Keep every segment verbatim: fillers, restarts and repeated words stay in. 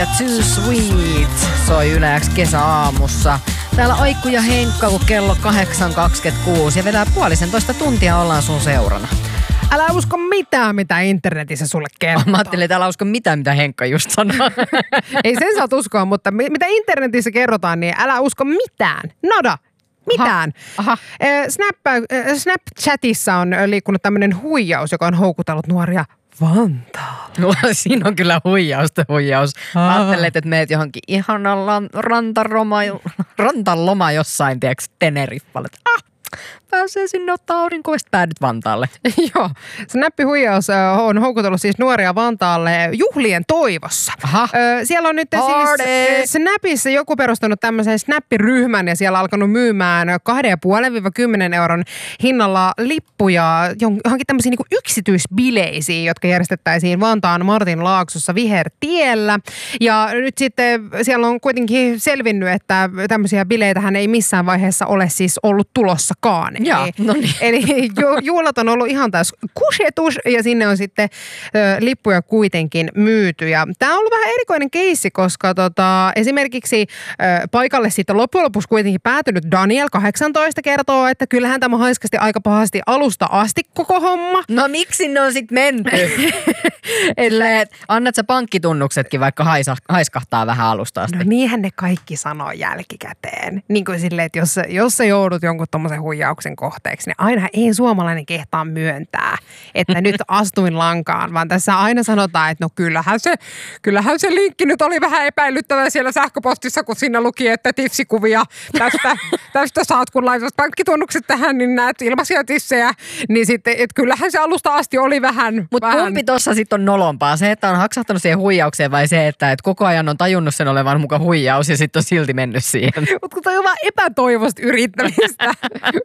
ja Too Sweet soi Yle X kesäaamussa. Täällä Aikku ja Henkka, kun kello kahdeksan kaksikymmentäkuusi ja vedää puolisentoista tuntia ollaan sun seurana. Älä usko mitään, mitä internetissä sulle kertoo. Mä ajattelin, että älä usko mitään, mitä Henkka just sanoi. Ei sen saat uskoa, mutta mitä internetissä kerrotaan, niin älä usko mitään. Nada. Mitään. Aha. Aha. Snap, Snapchatissa on liikkunut tämmöinen huijaus, joka on houkutellut nuoria Vantaalla. No, siinä on kyllä huijausta huijaus. Mä ajattelin, että meet johonkin ihanan rantaroma, rantaloma jossain, tiedätkö, Teneriffalle. Ah, pääsee sinne ottaa aurinkoa, sitten päädyt Vantaalle. Joo. Snappi-huijaus on houkutellut siis nuoria Vantaalle juhlien toivossa. Aha. Siellä on nyt Hardy. siis Snapissa joku perustanut tämmöisen Snappi-ryhmän ja siellä alkanut myymään kaksi pilkku viisi kymmenen euron hinnalla lippuja johonkin tämmöisiin niin kuin yksityisbileisiin, jotka järjestettäisiin Vantaan Martin Laaksossa Vihertiellä. Ja nyt sitten siellä on kuitenkin selvinnyt, että tämmöisiä bileitähän ei missään vaiheessa ole siis ollut tulossakaan. Joo, eli, no niin. eli ju, juhlat on ollut ihan taas kusetus ja sinne on sitten ö, lippuja kuitenkin myyty. Ja tämä on ollut vähän erikoinen keissi, koska tota, esimerkiksi ö, paikalle sitten loppujen lopuksi kuitenkin päätynyt Daniel kahdeksantoista kertoo, että kyllähän tämä haiskasti aika pahasti alusta asti koko homma. No miksi ne on sitten menty? Eli annat sä pankkitunnuksetkin, vaikka haisa, haiskahtaa vähän alusta asti. No niinhän ne kaikki sanoo jälkikäteen. Niin kuin silleen, että jos, jos sä joudut jonkun tommosen huijauksen kohteeksi, niin aina ei suomalainen kehtaa myöntää, että nyt astuin lankaan, vaan tässä aina sanotaan, että no kyllähän se, kyllähän se linkki nyt oli vähän epäilyttävä siellä sähköpostissa, kun siinä luki, että tifsikuvia tästä, tästä saat, kun laitat pankkitunnukset tähän, niin näet ilmaisia tissejä, niin sitten, että kyllähän se alusta asti oli vähän. Mutta vähän... kumpi tossa sitten on nolompaa? Se, että on haksahtanut siihen huijaukseen vai se, että et koko ajan on tajunnut sen olevan muka huijaus ja sitten on silti mennyt siihen? Mutta kun toi on vaan epätoivoista yrittämistä.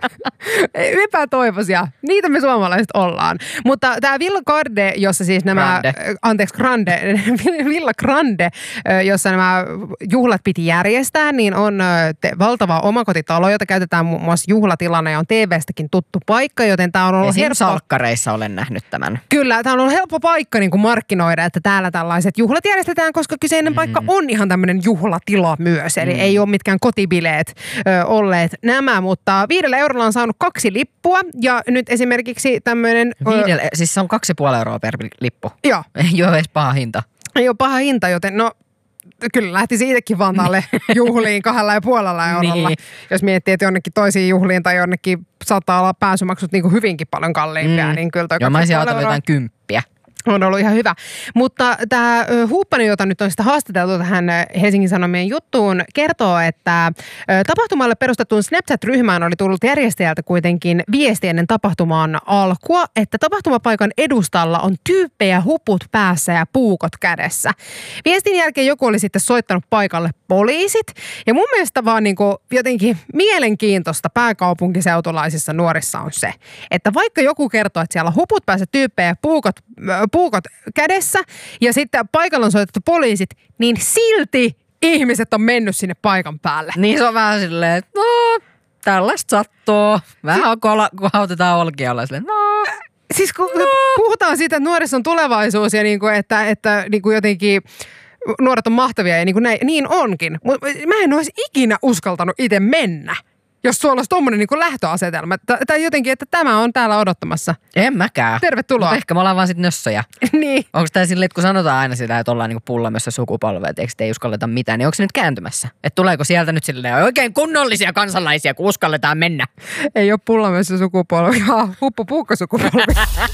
Epätoivoisia. Niitä me suomalaiset ollaan. Mutta tämä Villa Grande, jossa siis nämä, Grande. anteeksi Grande, Villa Grande, jossa nämä juhlat piti järjestää, niin on te, valtava omakotitalo, jota käytetään muun muassa juhlatilana ja on T V:stäkin tuttu paikka, joten tämä on ollut helppo. helppo. Salkkareissa olen nähnyt tämän. Kyllä, tämä on ollut helppo paikka niin kuin markkinoida, että täällä tällaiset juhlat järjestetään, koska kyseinen mm. paikka on ihan tämmöinen juhlatila myös, eli mm. ei ole mitkään kotibileet ö, olleet nämä, mutta viidellä eurolla on saanut kaksi lippua ja nyt esimerkiksi tämmöinen... Viidellä, ö, siis se on kaksi ja puoli euroa per lippu. Joo. Ei ole edes paha hinta. Ei ole paha hinta, joten no... Kyllä lähti siitäkin Vantaalle juhliin kahdella ja puolella eurolla. Niin. Jos miettii, että jonnekin toisiin juhliin tai jonnekin saattaa olla pääsymaksut niin kuin hyvinkin paljon kalliimpia, mm. niin kyllä toi Joo, mä olisin ajatellut jotain kymppiä. On ollut ihan hyvä. Mutta tämä Huuppanen, jota nyt on sitä haastateltu tähän Helsingin Sanomien juttuun, kertoo, että tapahtumalle perustettuun Snapchat-ryhmään oli tullut järjestäjältä kuitenkin viesti ennen tapahtumaan alkua, että tapahtumapaikan edustalla on tyyppejä huput päässä ja puukot kädessä. Viestin jälkeen joku oli sitten soittanut paikalle poliisit. Ja mun mielestä vaan niin kuin jotenkin mielenkiintoista pääkaupunkiseutulaisissa nuorissa on se, että vaikka joku kertoo, että siellä on huput päässä tyyppejä ja puukot puukot kädessä ja sitten paikalla on soitettu poliisit, niin silti ihmiset on mennyt sinne paikan päälle. Niin se on vähän silleen, että no, tällaista sattuu. Vähän si- kun hautetaan olkialla silleen, no. Siis kun no. puhutaan siitä, että nuorissa on tulevaisuus ja niin kuin, että, että niin kuin jotenkin nuoret on mahtavia ja niin, kuin näin, niin onkin. Mutta mä en olisi ikinä uskaltanut itse mennä. Jos sulla olisi tommoinen niin kuin lähtöasetelma. Tai jotenkin, että tämä on täällä odottamassa. En mäkään. Tervetuloa. Mutta ehkä me ollaan vaan sit nössöjä. Niin. Onko tämä silleen, että kun sanotaan aina sitä, että ollaan niin pullamössä sukupolvea, että ei uskalleta mitään, niin onko se nyt kääntymässä? Että tuleeko sieltä nyt silleen oikein kunnollisia kansalaisia, kun uskalletaan mennä? Ei ole pullamössä sukupolvi, vaan huppupuukkosukupolvi.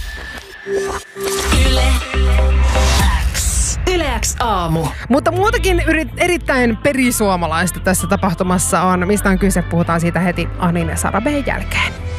Yle X. Yle X aamu. Mutta muutakin yrit, erittäin perisuomalaista tässä tapahtumassa on. Mistä on kyse? Puhutaan siitä heti Anine Sarabeen jälkeen.